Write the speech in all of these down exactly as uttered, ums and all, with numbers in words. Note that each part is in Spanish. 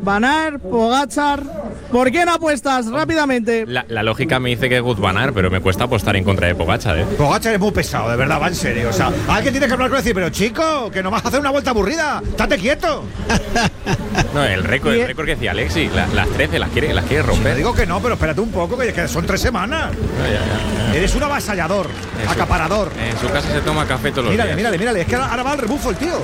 Van Aert, Pogačar. ¿Por quién apuestas rápidamente? La, la lógica me dice que Wout van Aert, pero me cuesta apostar en contra de Pogačar, ¿eh? Pogačar es muy pesado, de verdad, va en serio. O sea, alguien tiene que hablar con él y decir, pero chico, que no vas a hacer una vuelta aburrida, estate quieto. No, el récord, el récord que decía Alexi, la, las trece las quiere, las quiere romper. Sí, digo que no, pero espérate un poco, que, que son tres semanas. No, ya, ya, ya. Eres un avasallador, en acaparador. Su, en su casa se toma café todos los mírale, días. Mírale, mírale, es que ahora, ahora va al rebufo el tío.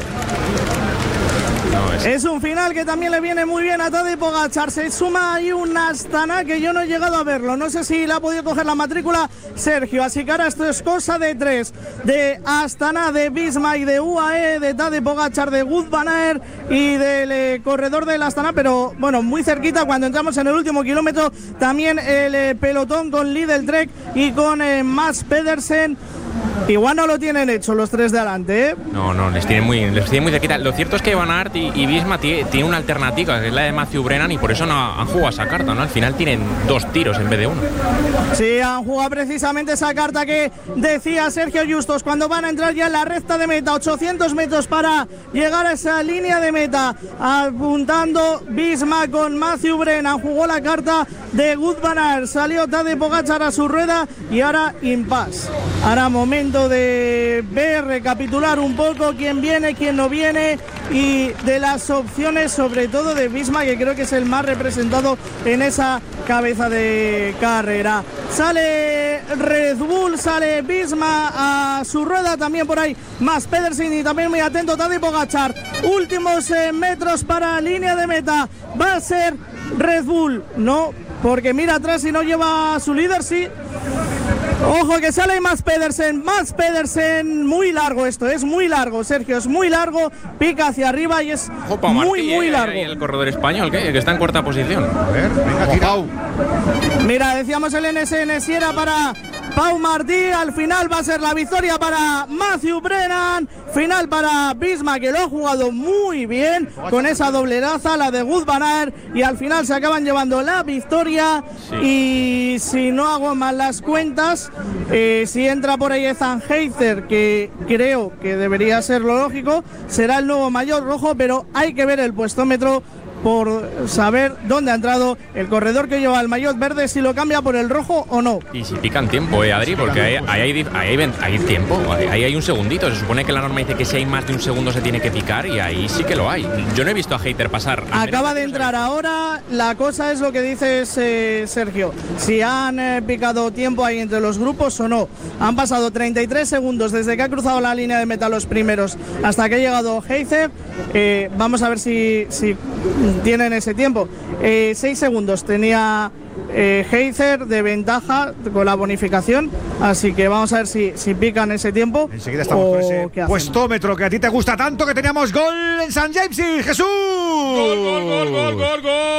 No, es... es un final que también le viene muy bien a Tadej Pogačar. Se suma ahí un Astana que yo no he llegado a verlo. No sé si le ha podido coger la matrícula Sergio. Así que ahora esto es cosa de tres. De Astana, de Visma y de U A E, de Tadej Pogačar, de Wout van Aert y del eh, corredor del Astana. Pero bueno, muy cerquita cuando entramos en el último kilómetro. También el eh, pelotón con Lidl Trek y con eh, Mads Pedersen. Igual no lo tienen hecho los tres de adelante, ¿eh? No, no, les tienen muy, les tienen muy cerquita. Lo cierto es que Van Aert y, y Visma tiene, tiene una alternativa, que es la de Matthew Brennan, y por eso no han jugado esa carta, ¿no? Al final tienen dos tiros en vez de uno. Sí, han jugado precisamente esa carta que decía Sergio Justos cuando van a entrar ya en la recta de meta. ochocientos metros para llegar a esa línea de meta. Apuntando Visma con Matthew Brennan. Jugó la carta de Wout van Aert. Salió Tadej Pogačar a su rueda y ahora impasse. Ahora momento de ver, recapitular un poco quién viene, quién no viene y de las opciones, sobre todo de Visma, que creo que es el más representado en esa cabeza de carrera. Sale Red Bull, sale Visma a su rueda, también por ahí Mads Pedersen y también muy atento Tadej Pogačar. Últimos eh, metros para línea de meta. Va a ser Red Bull, no, porque mira atrás y no lleva a su líder, sí. Ojo que sale Mads Pedersen, Mads Pedersen, muy largo esto, es muy largo, Sergio, es muy largo, pica hacia arriba y es Opa, muy, Martí, muy eh, largo. El corredor español, ¿qué? Que está en cuarta posición. A ver, venga, tira. Mira, decíamos el N S N si era para Pau Martí, al final va a ser la victoria para Matthew Brennan, final para Visma, que lo ha jugado muy bien con esa doble raza, la de Wout van Aert, y al final se acaban llevando la victoria. Sí. Y si no hago mal las cuentas, eh, si entra por ahí Ethan Heizer, que creo que debería ser lo lógico, será el nuevo maillot rojo, pero hay que ver el puestómetro por saber dónde ha entrado el corredor que lleva el maillot verde, si lo cambia por el rojo o no. Y si pican tiempo, eh, Adri, porque ahí hay, hay, hay, hay, hay tiempo, ahí hay un segundito. Se supone que la norma dice que si hay más de un segundo se tiene que picar, y ahí sí que lo hay. Yo no he visto a Heizer pasar. Acaba de entrar ahora, la cosa es lo que dices, eh, Sergio, si han eh, picado tiempo ahí entre los grupos o no. Han pasado treinta y tres segundos desde que ha cruzado la línea de meta los primeros hasta que ha llegado Heizer. Eh, vamos a ver si, si tienen ese tiempo. Eh, seis segundos tenía eh, Heizer de ventaja con la bonificación, así que vamos a ver si, si pican ese tiempo. Enseguida estamos con ese puestómetro que a ti te gusta tanto, que teníamos gol en San James y Jesús. Gol, gol, gol, gol, gol,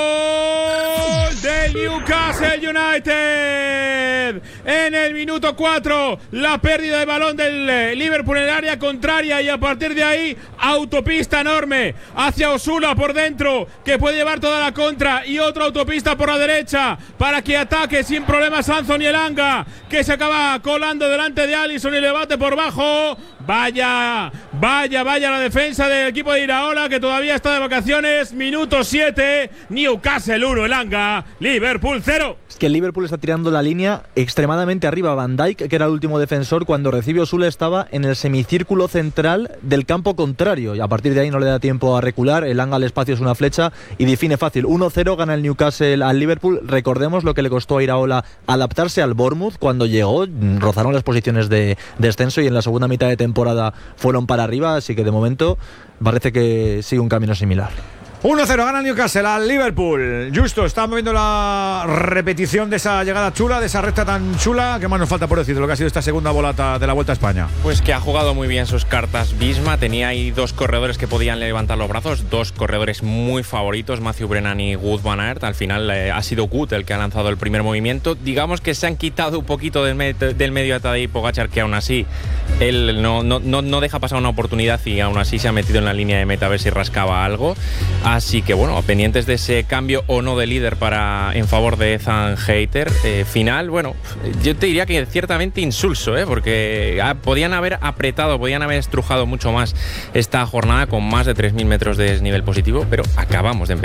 gol del Newcastle United. En el minuto cuatro, la pérdida de balón del Liverpool en el área contraria, y a partir de ahí, autopista enorme hacia Osuna por dentro, que puede llevar toda la contra, y otra autopista por la derecha para que ataque sin problemas Anthony Elanga, que se acaba colando delante de Alisson y le bate por bajo. Vaya, vaya, vaya la defensa del equipo de Iraola, que todavía está de vacaciones. Minuto siete, Newcastle uno, Elanga, Liverpool cero. Es que el Liverpool está tirando la línea extremadamente arriba. Van Dijk, que era el último defensor, cuando recibe Osula estaba en el semicírculo central del campo contrario, y a partir de ahí no le da tiempo a recular. Elanga al espacio es una flecha y define fácil. uno cero gana el Newcastle al Liverpool. Recordemos lo que le costó a Iraola adaptarse al Bournemouth cuando llegó. Rozaron las posiciones de descenso y en la segunda mitad de temporada fueron para arriba, así que de momento parece que sigue un camino similar. uno cero gana el Newcastle al Liverpool. Justo, estamos viendo la repetición de esa llegada chula, de esa recta tan chula. ¿Qué más nos falta por decir de lo que ha sido esta segunda volata de la Vuelta a España? Pues que ha jugado muy bien sus cartas Visma. Tenía ahí dos corredores que podían levantar los brazos, dos corredores muy favoritos, Matthew Brennan y Wout van Aert. Al final eh, ha sido Wout el que ha lanzado el primer movimiento. Digamos que se han quitado un poquito del, me del medio a Tadej Pogačar, que aún así él no, no, no, no deja pasar una oportunidad, y aún así se ha metido en la línea de meta a ver si rascaba algo. Así que bueno, pendientes de ese cambio o no de líder para en favor de Ethan Heizer. Eh, final, bueno, yo te diría que ciertamente insulso, ¿eh? Porque ah, podían haber apretado, podían haber estrujado mucho más esta jornada con más de tres mil metros de desnivel positivo, pero acabamos de empezar.